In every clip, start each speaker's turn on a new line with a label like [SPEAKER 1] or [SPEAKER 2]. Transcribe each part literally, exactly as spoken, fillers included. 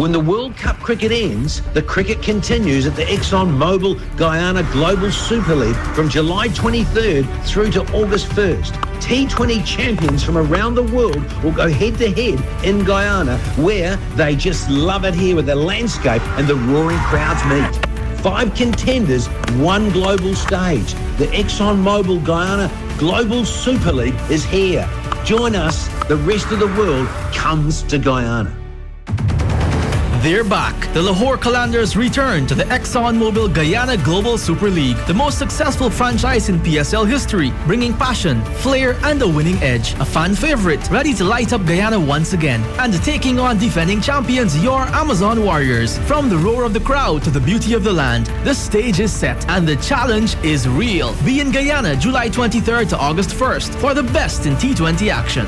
[SPEAKER 1] When the World Cup cricket ends, the cricket continues at the ExxonMobil Guyana Global Super League from July twenty-third through to August first. T twenty champions from around the world will go head-to-head in Guyana, where they just love it here with the landscape and the roaring crowds meet. Five contenders, one global stage. The ExxonMobil Guyana Global Super League is here. Join us. The rest of the world comes to Guyana.
[SPEAKER 2] They're back. The Lahore Qalandars return to the ExxonMobil Guyana Global Super League, the most successful franchise in P S L history, bringing passion, flair, and a winning edge. A fan favorite, ready to light up Guyana once again, and taking on defending champions, your Amazon Warriors. From the roar of the crowd to the beauty of the land, the stage is set, and the challenge is real. Be in Guyana July twenty-third to August first for the best in T twenty action.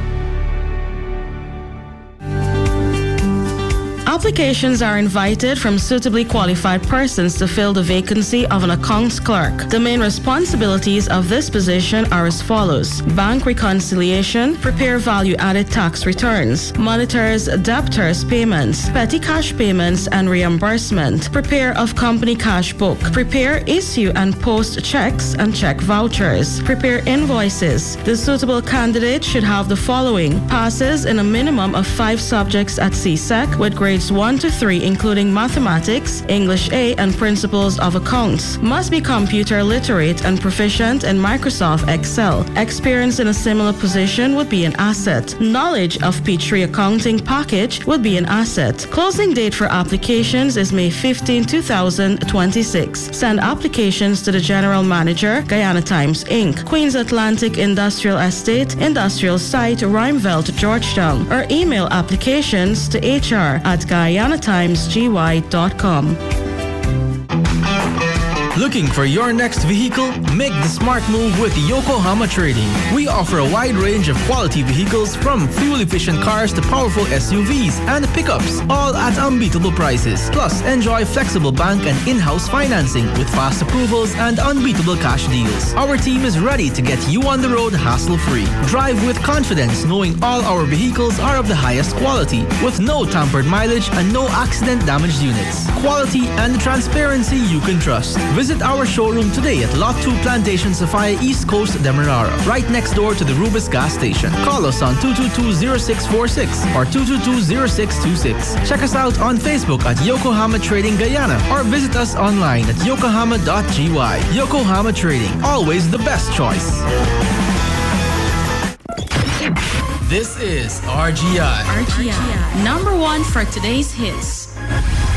[SPEAKER 3] Applications are invited from suitably qualified persons to fill the vacancy of an accounts clerk. The main responsibilities of this position are as follows: bank reconciliation, prepare value-added tax returns, monitors debtors' payments, petty cash payments and reimbursement, prepare of company cash book, prepare, issue and post checks and check vouchers, prepare invoices. The suitable candidate should have the following: passes in a minimum of five subjects at C S E C with grades one to three, including mathematics, English A, and principles of accounts. Must be computer literate and proficient in Microsoft Excel. Experience in a similar position would be an asset. Knowledge of P-Tree accounting package would be an asset. Closing date for applications is May fifteenth, two thousand twenty-six. Send applications to the General Manager, Guyana Times Incorporated, Queens Atlantic Industrial Estate, Industrial Site, Rhymeveld, Georgetown, or email applications to H R at guyana times g y dot com.
[SPEAKER 2] Looking for your next vehicle? Make the smart move with Yokohama Trading. We offer a wide range of quality vehicles, from fuel-efficient cars to powerful S U Vs and pickups, all at unbeatable prices. Plus, enjoy flexible bank and in-house financing with fast approvals and unbeatable cash deals. Our team is ready to get you on the road hassle-free. Drive with confidence, knowing all our vehicles are of the highest quality, with no tampered mileage and no accident-damaged units. Quality and transparency you can trust. Visit our showroom today at Lot two Plantation Sophia, East Coast, Demerara, right next door to the Rubis gas station. Call us on two two two, zero six four six or two two two, zero six two six. Check us out on Facebook at Yokohama Trading Guyana, or visit us online at yokohama dot g y. Yokohama Trading, always the best choice. This is R G I.
[SPEAKER 4] R G I, number one for today's hits.